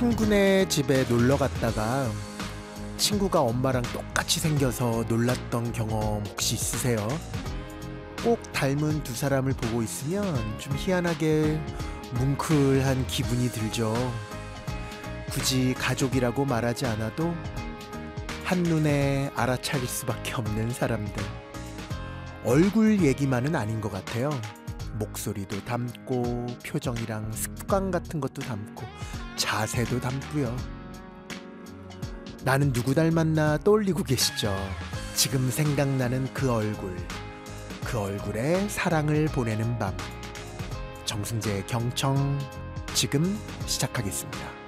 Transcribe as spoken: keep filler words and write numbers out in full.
친구네 집에 놀러 갔다가 친구가 엄마랑 똑같이 생겨서 놀랐던 경험 혹시 있으세요? 꼭 닮은 두 사람을 보고 있으면 좀 희한하게 뭉클한 기분이 들죠. 굳이 가족이라고 말하지 않아도 한눈에 알아차릴 수밖에 없는 사람들. 얼굴 얘기만은 아닌 것 같아요. 목소리도 닮고 표정이랑 습관 같은 것도 닮고 자세도 닮고요. 나는 누구 닮았나 떠올리고 계시죠? 지금 생각나는 그 얼굴, 그 얼굴에 사랑을 보내는 밤. 정승재의 경청 지금 시작하겠습니다.